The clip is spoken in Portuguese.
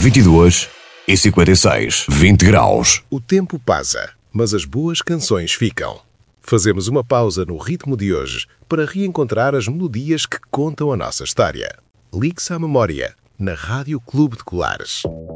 22:56, 20 graus. O tempo passa, mas as boas canções ficam. Fazemos uma pausa no ritmo de hoje para reencontrar as melodias que contam a nossa história. Ligue-se à memória, na Rádio Clube de Colares.